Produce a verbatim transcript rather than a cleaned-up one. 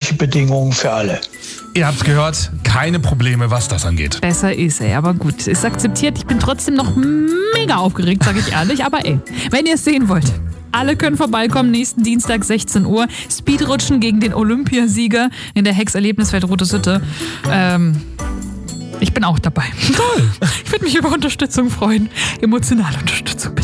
gleiche Bedingungen für alle. Ihr habt's gehört, keine Probleme, was das angeht. Besser ist er, aber gut, ist akzeptiert. Ich bin trotzdem noch mega aufgeregt, sage ich ehrlich. Aber ey, wenn ihr es sehen wollt, alle können vorbeikommen, nächsten Dienstag sechzehn Uhr. Speedrutschen gegen den Olympiasieger in der Hex-Erlebniswelt Rote Sitte. Ähm, ich bin auch dabei. Toll! Ich würde mich über Unterstützung freuen. Emotionale Unterstützung, bitte.